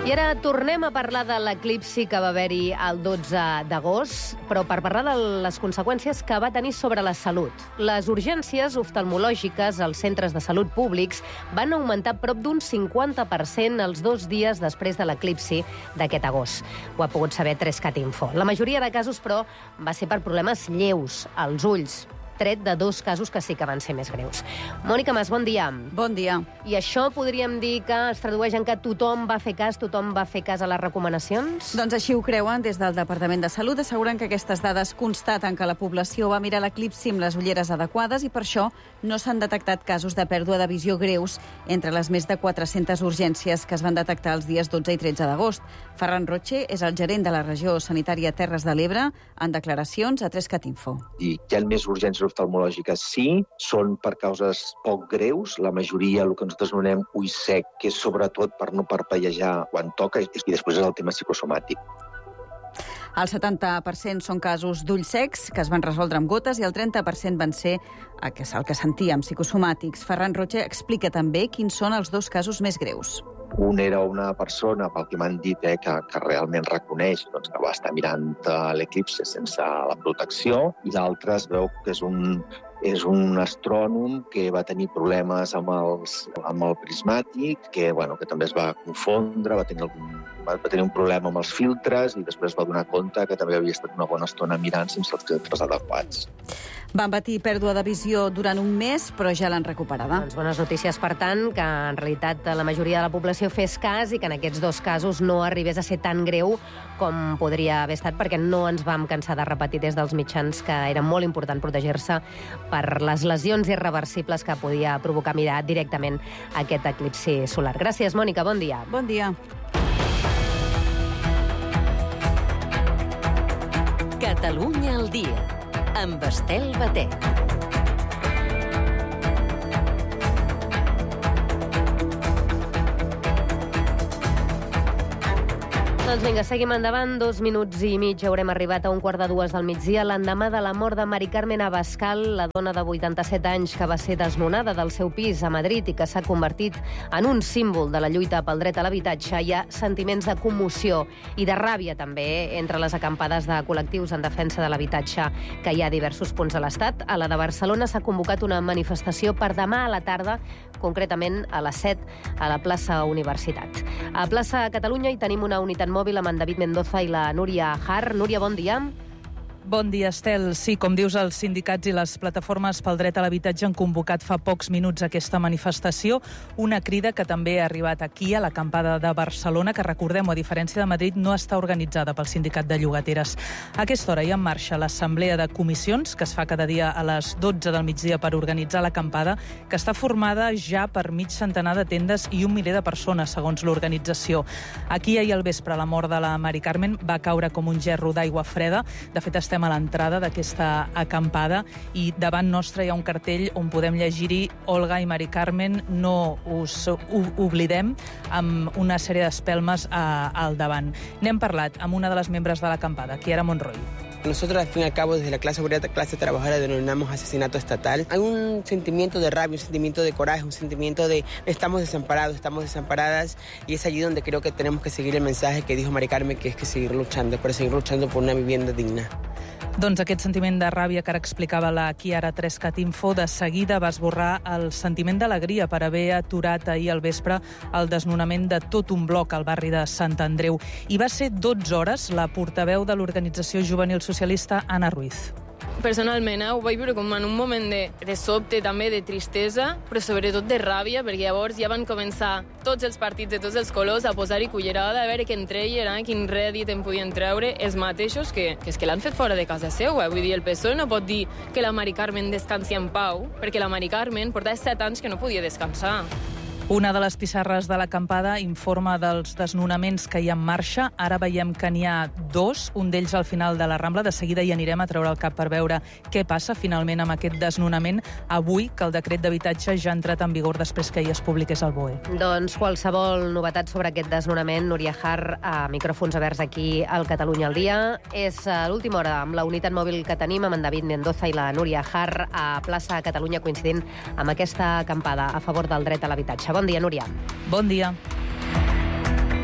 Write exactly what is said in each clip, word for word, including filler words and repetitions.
I ara tornem a parlar de l'eclipsi que va haver-hi el dotze d'agost, però per parlar de les conseqüències que va tenir sobre la salut. Les urgències oftalmològiques als centres de salut públics van augmentar prop d'un cinquanta per cent els dos dies després de l'eclipsi d'aquest agost. Ho ha pogut saber tres cat info. La majoria de casos, però, va ser per problemes lleus als ulls, tret de dos casos que sí que van ser més greus. Mònica Mas, bon dia. Bon dia. I això podríem dir que es tradueix en que tothom va fer cas, tothom va fer cas a les recomanacions? Doncs així ho creuen des del Departament de Salut. Asseguren que aquestes dades constaten que la població va mirar l'eclipsi amb les ulleres adequades i per això no s'han detectat casos de pèrdua de visió greus entre les més de quatre-centes urgències que es van detectar els dies dotze i tretze d'agost. Ferran Roche és el gerent de la regió sanitària Terres de l'Ebre en declaracions a tres cat info. I hi ha més urgències oftalmològiques, sí, són per causes poc greus, la majoria, el que nosaltres anomenem ull sec, que és sobretot per no parpellejar quan toca, i després és el tema psicosomàtic. El setanta per cent són casos d'ulls secs, que es van resoldre amb gotes, i el trenta per cent van ser el que, el que sentíem, psicosomàtics. Ferran Roche explica també quins són els dos casos més greus. Un era una persona, pel que m'han dit, eh, que, que realment reconeix doncs, que va estar mirant l'eclipsi sense la protecció, i l'altre es veu que és un, és un astrònom que va tenir problemes amb, els, amb el prismàtic, que, bueno, que també es va confondre, va tenir, algun, va tenir un problema amb els filtres i després va donar compte que també havia estat una bona estona mirant sense els filtres adequats. Van patir pèrdua de visió durant un mes, però ja l'han recuperada. Doncs bones notícies, per tant, que en realitat la majoria de la població fes cas i que en aquests dos casos no arribés a ser tan greu com podria haver estat, perquè no ens vam cansar de repetir des dels mitjans que era molt important protegir-se per les lesions irreversibles que podia provocar mirar directament aquest eclipsi solar. Gràcies, Mònica. Bon dia. Bon dia. Catalunya al dia, amb Estel Batet. Doncs vinga, seguim endavant. Dos minuts i mig haurem arribat a un quart de dues del migdia, l'endemà de la mort de Mari Carmen Abascal, la dona de vuitanta-set anys que va ser desnonada del seu pis a Madrid i que s'ha convertit en un símbol de la lluita pel dret a l'habitatge. Hi ha sentiments de commoció i de ràbia també entre les acampades de col·lectius en defensa de l'habitatge que hi ha a diversos punts de l'Estat. A la de Barcelona s'ha convocat una manifestació per demà a la tarda, concretament a les set, a la plaça Universitat. A plaça Catalunya hi tenim una unitat mòbil amb en David Mendoza i la Núria Har. Núria, bon dia. Bon dia, Estel. Sí, com dius, els sindicats i les plataformes pel dret a l'habitatge han convocat fa pocs minuts aquesta manifestació, una crida que també ha arribat aquí, a l'acampada de Barcelona, que, recordem, a diferència de Madrid, no està organitzada pel sindicat de llogateres. A aquesta hora hi ha en marxa l'assemblea de comissions, que es fa cada dia a les dotze del migdia per organitzar l'acampada, que està formada ja per mig centenar de tendes i un miler de persones, segons l'organització. Aquí, ahir al vespre, la mort de la Mari Carmen va caure com un gerro d'aigua freda. De fet, estem a l'entrada d'aquesta acampada i davant nostre hi ha un cartell on podem llegir-hi Olga i Mari Carmen, no us oblidem, amb una sèrie d'espelmes al davant. N'hem parlat amb una de les membres de l'acampada, Chiara Monroy. Nosotros, al fin y al cabo, desde la clase obrera, clase trabajadora, denominamos asesinato estatal. Hay un sentimiento de rabia, un sentimiento de coraje, un sentimiento de estamos desamparados, estamos desamparadas, y es allí donde creo que tenemos que seguir el mensaje que dijo Mari Carmen, que es que seguir luchando, pero seguir luchando por una vivienda digna. Doncs aquest sentiment de ràbia que ara explicava la Chiara a tres cat info, de seguida va esborrar el sentiment d'alegria per haver aturat ahir al vespre el desnonament de tot un bloc al barri de Sant Andreu. I va ser dotze hores la portaveu de l'organització juvenil socialista, Anna Ruiz. Personalment, eh, ho vaig veure com en un moment de, de sobte, també de tristesa, però sobretot de ràbia, perquè llavors ja van començar tots els partits de tots els colors a posar-hi cullerada, a veure què en treien, eh, quin rèdit en podien treure els mateixos que, que és que l'han fet fora de casa seva. Vull dir, el P S O E no pot dir que la Mari Carmen descansi en pau, perquè la Mari Carmen portava set anys que no podia descansar. Una de les pissarres de l'acampada informa dels desnonaments que hi ha en marxa. Ara veiem que n'hi ha dos, un d'ells al final de la Rambla. De seguida hi anirem a treure el cap per veure què passa finalment amb aquest desnonament avui, que el decret d'habitatge ja ha entrat en vigor després que hi es publiqués al B O E. Doncs qualsevol novetat sobre aquest desnonament, Núria Har, a micròfons oberts aquí al Catalunya al dia. És a l'última hora amb la unitat mòbil que tenim amb en David Mendoza i la Núria Har a plaça Catalunya, coincidint amb aquesta acampada a favor del dret a l'habitatge. Bon dia, Núria. Bon dia.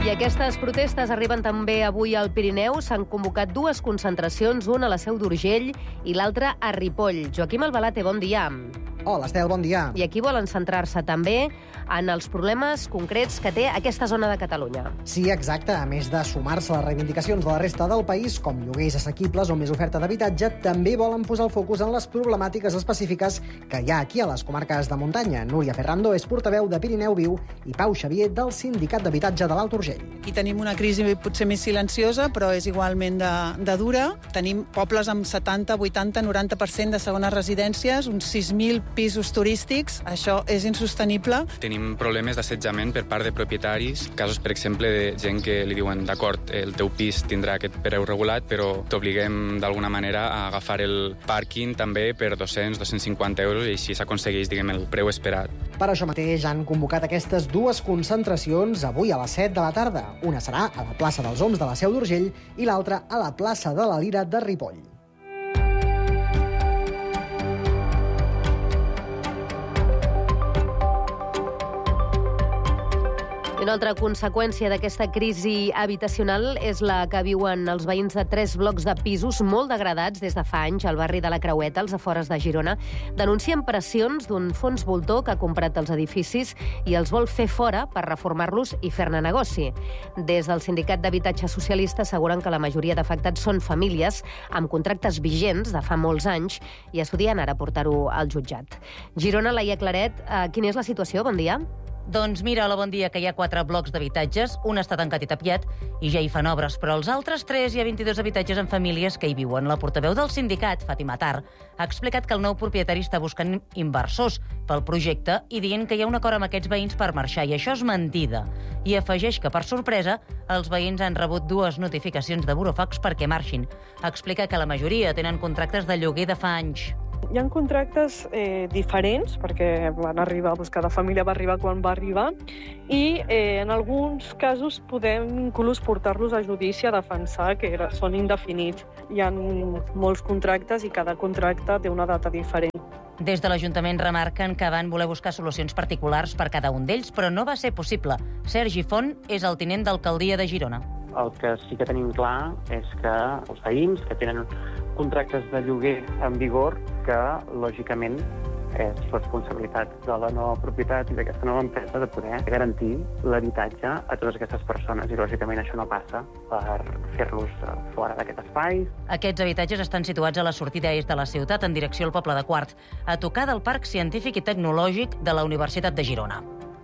I aquestes protestes arriben també avui al Pirineu. S'han convocat dues concentracions, una a la Seu d'Urgell i l'altra a Ripoll. Joaquim Albalate, bon dia. Hola, Estel, bon dia. I aquí volen centrar-se també en els problemes concrets que té aquesta zona de Catalunya. Sí, exacte. A més de sumar-se a les reivindicacions de la resta del país, com lloguers assequibles o més oferta d'habitatge, també volen posar el focus en les problemàtiques específiques que hi ha aquí a les comarques de muntanya. Núria Ferrando és portaveu de Pirineu Viu i Pau Xavier del Sindicat d'Habitatge de l'Alt Urgell. Aquí tenim una crisi potser més silenciosa, però és igualment de, de dura. Tenim pobles amb setanta, vuitanta, noranta per cent de segones residències, uns sis mil pisos turístics. Això és insostenible. Tenim problemes d'assetjament per part de propietaris, casos, per exemple, de gent que li diuen d'acord, el teu pis tindrà aquest preu regulat, però t'obliguem d'alguna manera a agafar el pàrquing també per dos-cents, dos-cents cinquanta euros i així s'aconsegueix, diguem, el preu esperat. Per això mateix han convocat aquestes dues concentracions avui a les set de la tarda. Una serà a la plaça dels Oms de la Seu d'Urgell i l'altra a la plaça de la Lira de Ripoll. Una altra conseqüència d'aquesta crisi habitacional és la que viuen els veïns de tres blocs de pisos molt degradats des de fa anys al barri de la Creueta, als afores de Girona. Denuncien pressions d'un fons voltor que ha comprat els edificis i els vol fer fora per reformar-los i fer-ne negoci. Des del Sindicat d'Habitatge Socialista asseguren que la majoria d'afectats són famílies amb contractes vigents de fa molts anys i estudien ara portar-ho al jutjat. Girona, Laia Claret, eh, quina és la situació? Bon dia. Doncs mira, hola, bon dia, que hi ha quatre blocs d'habitatges, un està tancat i tapiat i ja hi fan obres, però els altres tres hi ha vint-i-dos habitatges amb famílies que hi viuen. La portaveu del sindicat, Fàtima Tar, ha explicat que el nou propietari està buscant inversors pel projecte i dient que hi ha un acord amb aquests veïns per marxar, i això és mentida. I afegeix que, per sorpresa, els veïns han rebut dues notificacions de burofax perquè marxin. Explica que la majoria tenen contractes de lloguer de fa anys. Hi ha contractes eh, diferents, perquè van arribar, doncs cada família va arribar quan va arribar, i eh, en alguns casos podem inclús portar-los a judici a defensar que era, són indefinits. Hi ha molts contractes i cada contracte té una data diferent. Des de l'Ajuntament remarquen que van voler buscar solucions particulars per cada un d'ells, però no va ser possible. Sergi Font és el tinent d'alcaldia de Girona. El que sí que tenim clar és que els veïns que tenen contractes de lloguer en vigor, que lògicament és responsabilitat de la nova propietat i d'aquesta nova empresa de poder garantir l'habitatge a totes aquestes persones, i lògicament això no passa per fer-los fora d'aquest espai. Aquests habitatges estan situats a la sortida est de la ciutat en direcció al poble de Quart, a tocar del Parc Científic i Tecnològic de la Universitat de Girona.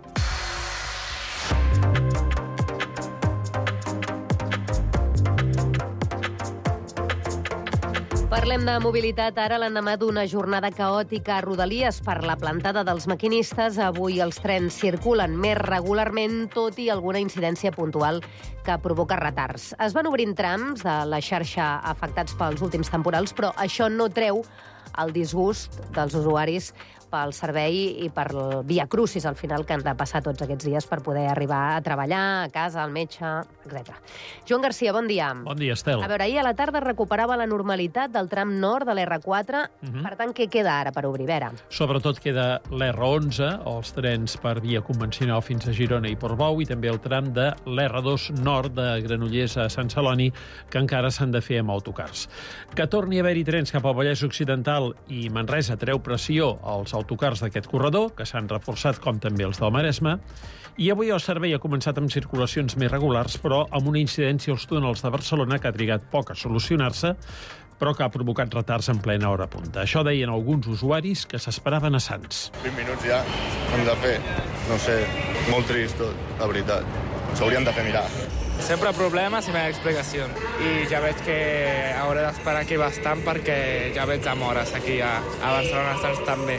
Parlem de mobilitat ara l'endemà d'una jornada caòtica a Rodalies per la plantada dels maquinistes. Avui els trens circulen més regularment, tot i alguna incidència puntual que provoca retards. Es van obrint trams de la xarxa afectats pels últims temporals, però això no treu el disgust dels usuaris pel servei i per el via crucis, al final, que han de passar tots aquests dies per poder arribar a treballar, a casa, al metge, etcètera. Joan Garcia, bon dia. Bon dia, Estel. A veure, ahir a la tarda recuperava la normalitat del tram nord de l'erre quatre. Uh-huh. Per tant, què queda ara per obrir, Vera? Sobretot queda l'erre onze, els trens per via convencional fins a Girona i Portbou, i també el tram de l'erre dos nord de Granollers a Sant Celoni, que encara s'han de fer amb autocars. Que torni a haver-hi trens cap al Vallès Occidental i Manresa treu pressió als autocars d'aquest corredor, que s'han reforçat, com també els del Maresme, i avui el servei ha començat amb circulacions més regulars, però amb una incidència als túnels de Barcelona que ha trigat poc a solucionar-se, però que ha provocat retards en plena hora punta. Això deien alguns usuaris que s'esperaven a Sants. vint minuts ja hem de fer, no sé, molt trist tot, la veritat. S'haurien de fer mirar. Sempre problemes i més explicacions. I ja veig que hauré d'esperar aquí bastant perquè ja veig demores aquí a, a Barcelona Sants també.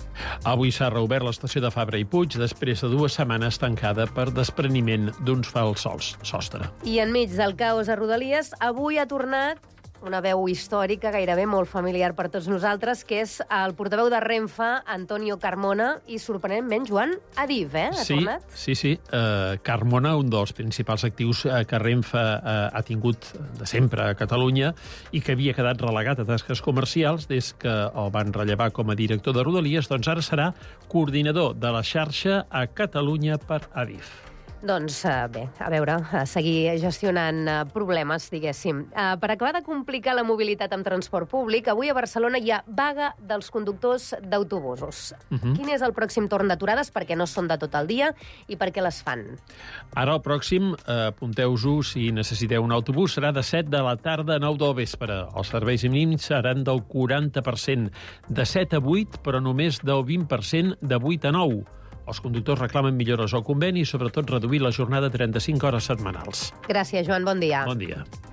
Avui s'ha reobert l'estació de Fabra i Puig després de dues setmanes tancada per despreniment d'uns falsos sostre. I enmig del caos a Rodalies, avui ha tornat una veu històrica, gairebé molt familiar per tots nosaltres, que és el portaveu de Renfe, Antonio Carmona, i sorprenentment, Joan, Adif, eh? Ha sí, tornat? Sí, sí. Uh, Carmona, un dels principals actius uh, que Renfe uh, ha tingut de sempre a Catalunya i que havia quedat relegat a tasques comercials des que el van rellevar com a director de Rodalies, doncs ara serà coordinador de la xarxa a Catalunya per Adif. Doncs bé, a veure, a seguir gestionant problemes, diguéssim. Per acabar de complicar la mobilitat amb transport públic, avui a Barcelona hi ha vaga dels conductors d'autobusos. Uh-huh. Quin és el pròxim torn d'aturades? Perquè no són de tot el dia i per què les fan? Ara el pròxim, eh, apunteu-ho, si necessiteu un autobús, serà de set de la tarda a nou del vespre. Els serveis mínims seran del quaranta per cent, de set a vuit, però només del vint per cent de vuit a nou. Els conductors reclamen millores al conveni i, sobretot, reduir la jornada a trenta-cinc hores setmanals. Gràcies, Joan. Bon dia. Bon dia.